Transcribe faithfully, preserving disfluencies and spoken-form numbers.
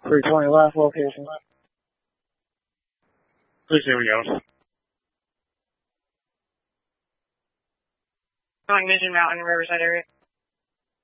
three twenty last location. Please, here we go. Calling Mission Mountain, Riverside area.